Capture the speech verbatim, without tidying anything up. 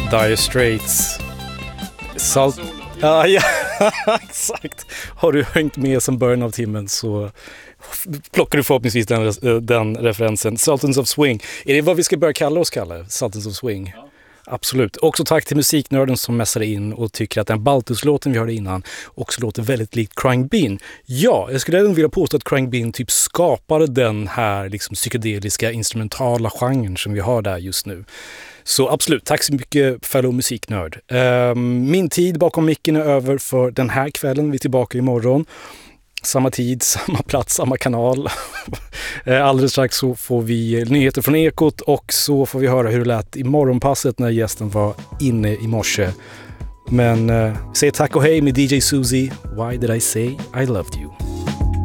Dire Straits. Salt... Ah, ja, exakt. Har du hängt med som början av timmen så plockar du förhoppningsvis den, den referensen. Sultans of Swing. Är det vad vi ska börja kalla oss, Kalle? Sultans of Swing? Ja. Absolut. Också tack till musiknörden som mässade in och tycker att den Baltus-låten vi hörde innan också låter väldigt likt Crying Bean. Ja, jag skulle även vilja påstå att Crying Bean typ skapade den här liksom psykedeliska instrumentala genren som vi har där just nu. Så absolut, tack så mycket fellow musiknörd. Um, min tid bakom micken är över för den här kvällen. Vi är tillbaka imorgon. Samma tid, samma plats, samma kanal. Alldeles strax så får vi nyheter från Ekot och så får vi höra hur det lät i morgonpasset när gästen var inne i morse. Men uh, säg tack och hej med D J Susie. Why did I say I loved you?